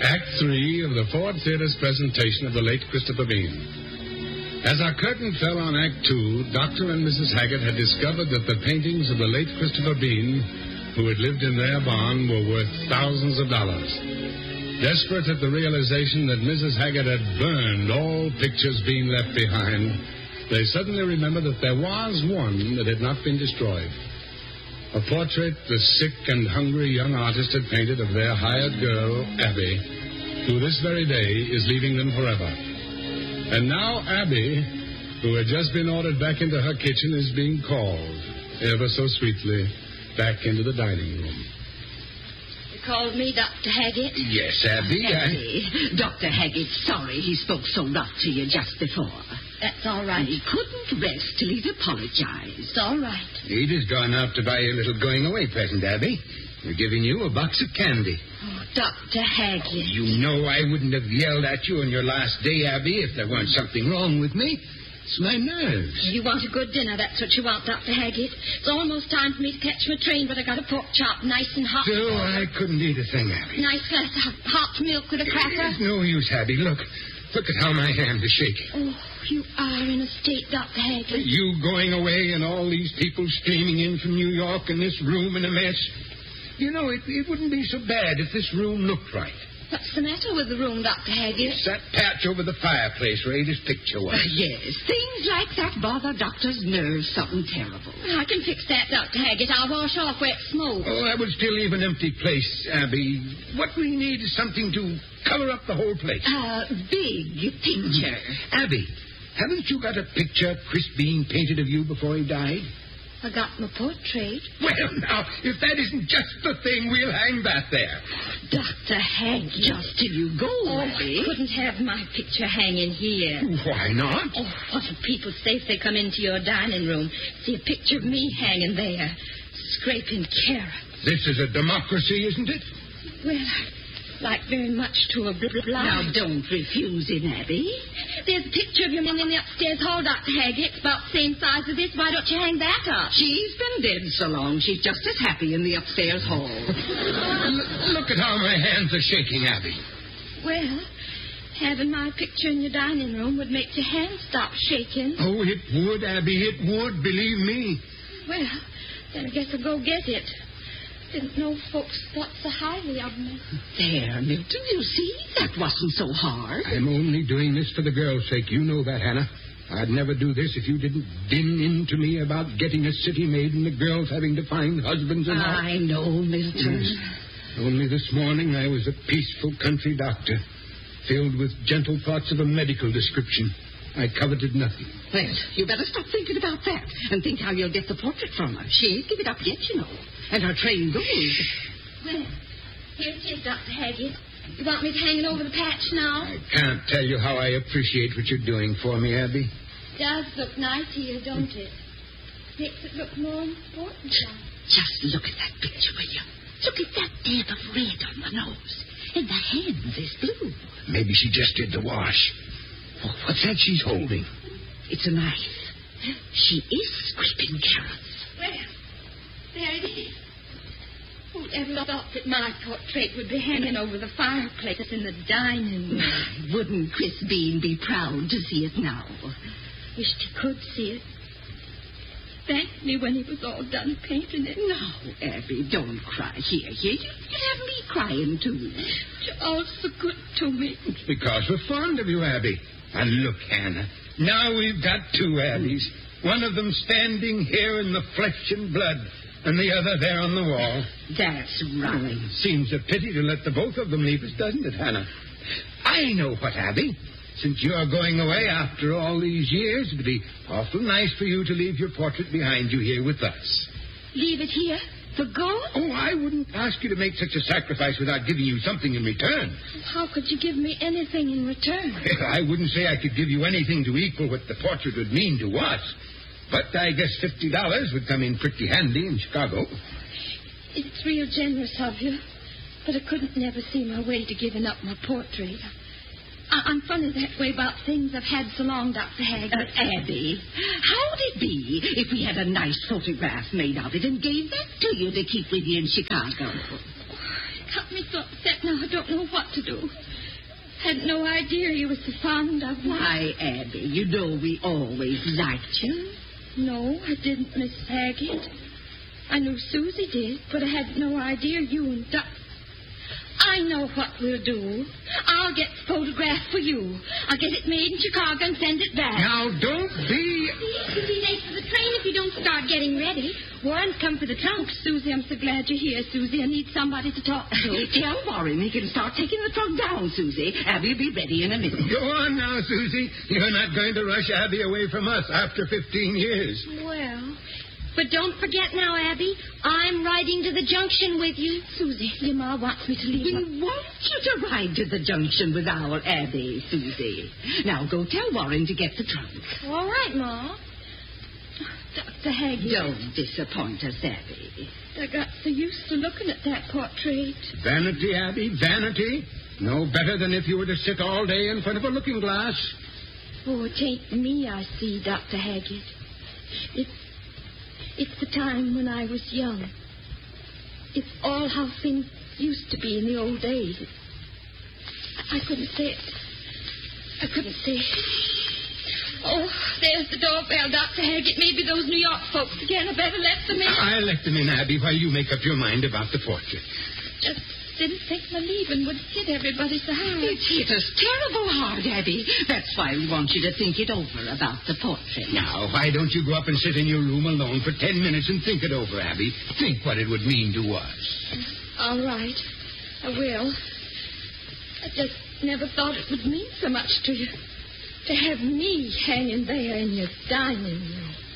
Act 3 of the Ford Theater's presentation of the late Christopher Bean. As our curtain fell on Act 2, Dr. and Mrs. Haggett had discovered that the paintings of the late Christopher Bean, who had lived in their barn, were worth thousands of dollars. Desperate at the realization that Mrs. Haggett had burned all pictures Bean left behind, they suddenly remembered that there was one that had not been destroyed. A portrait the sick and hungry young artist had painted of their hired girl, Abby, who this very day is leaving them forever. And now Abby, who had just been ordered back into her kitchen, is being called, ever so sweetly, back into the dining room. You called me Dr. Haggett? Yes, Abby. Dr. Haggett, sorry he spoke so rough to you just before. That's all right. He couldn't rest till he'd apologized. It's all right. He'd just gone out to buy you a little going-away present, Abby. We're giving you a box of candy. Oh, Dr. Haggett. You know I wouldn't have yelled at you on your last day, Abby, if there weren't something wrong with me. It's my nerves. You want a good dinner, that's what you want, Dr. Haggett. It's almost time for me to catch my train, but I got a pork chop nice and hot. So I couldn't eat a thing, Abby. Nice glass of hot milk with a cracker. It's no use, Abby. Look at how my hand is shaking. Oh, you are in a state, Dr. Haggett. You going away and all these people streaming in from New York and this room in a mess. You know, it wouldn't be so bad if this room looked right. What's the matter with the room, Dr. Haggett? It's that patch over the fireplace where Ada's picture was. Yes, things like that bother Doctor's nerves something terrible. I can fix that, Dr. Haggett. I'll wash off where it smokes. Oh, that would still leave an empty place, Abby. What we need is something to cover up the whole place. A big picture. Abby, haven't you got a picture Chris Bean painted of you before he died? I got my portrait. Well, now, if that isn't just the thing, we'll hang that there. Dr. Haggett, just till you go, Abby. I couldn't have my picture hanging here. Why not? Oh, what will people say if they come into your dining room, see a picture of me hanging there, scraping carrots? This is a democracy, isn't it? Well, I'd like very much to oblige. Now, don't refuse him, Abby. There's a picture of your mom in the upstairs hall, Dr. Haggett. It's about the same size as this. Why don't you hang that up? She's been dead so long, she's just as happy in the upstairs hall. Look at how my hands are shaking, Abby. Well, having my picture in your dining room would make your hands stop shaking. Oh, it would, Abby. It would, believe me. Well, then I guess I'll go get it. Didn't know folks thought so highly of me. There, Milton, you see? That wasn't so hard. I'm only doing this for the girl's sake. You know that, Hannah. I'd never do this if you didn't din into me about getting a city maid and the girls having to find husbands and all. I know, Milton. Only this morning I was a peaceful country doctor, filled with gentle thoughts of a medical description. I coveted nothing. Well, you better stop thinking about that and think how you'll get the portrait from her. She ain't give it up yet, you know. And her train goes. Well, here it is, Dr. Haggett. You want me to hang it over the patch now? I can't tell you how I appreciate what you're doing for me, Abby. It does look nice here, don't it? Makes it look more important. Just look at that picture, will you? Look at that dab of red on the nose. And the hands is blue. Maybe she just did the wash. Oh, what's that she's holding? It's a knife. She is scraping carrots. Well, there it is. Who'd ever thought that my portrait would be hanging over the fireplace in the dining room? Wouldn't Chris Bean be proud to see it now? Wished he could see it. Thanked me when he was all done painting it. No, Abby, don't cry. Here. You have me crying, too. You're all so good to me. It's because we're fond of you, Abby. And look, Hannah, now we've got two Abbies. One of them standing here in the flesh and blood, and the other there on the wall. That's right. Seems a pity to let the both of them leave us, doesn't it, Hannah? I know what, Abby. Since you're going away after all these years, it'd be awful nice for you to leave your portrait behind you here with us. Leave it here? For good? Oh, I wouldn't ask you to make such a sacrifice without giving you something in return. How could you give me anything in return? I wouldn't say I could give you anything to equal what the portrait would mean to us. But I guess $50 would come in pretty handy in Chicago. It's real generous of you. But I couldn't never see my way to giving up my portrait. I'm funny that way about things I've had so long, Dr. Haggett. Abby, how'd it be if we had a nice photograph made of it and gave that to you to keep with you in Chicago? It cut me so upset now I don't don't know what to do. Had no idea you were so fond of me. Why, Abby, you know we always liked you. No, I didn't, Miss Haggett. I knew Susie did, but I had no idea you and Doc... I know what we'll do. I'll get the photograph for you. I'll get it made in Chicago and send it back. Now, don't be... You'll be late for the train if you don't start getting ready. Warren's come for the trunk. Susie, I'm so glad you're here, Susie. I need somebody to talk to. Tell Warren he can start taking the trunk down, Susie. Abby'll be ready in a minute. Go on now, Susie. You're not going to rush Abby away from us after 15 years. Well... But don't forget now, Abby, I'm riding to the junction with you. Susie, your ma wants me to leave. We want you to ride to the junction with our Abby, Susie. Now go tell Warren to get the trunk. All right, Ma. Dr. Haggett. Don't disappoint us, Abby. I got so used to looking at that portrait. Vanity, Abby, vanity. No better than if you were to sit all day in front of a looking glass. Oh, it ain't me I see, Dr. Haggett. It's the time when I was young. It's all how things used to be in the old days. I couldn't say it. I couldn't say it. Oh, there's the doorbell, Dr. Haggett. Maybe those New York folks again. I better let them in. I'll let them in, Abby, while you make up your mind about the portrait. Just didn't think my leaving would hit everybody so hard. It hit us terrible hard, Abby. That's why we want you to think it over about the portrait. Now, why don't you go up and sit in your room alone for 10 minutes and think it over, Abby? Think what it would mean to us. All right. I will. I just never thought it would mean so much to you. To have me hanging there in your dining room.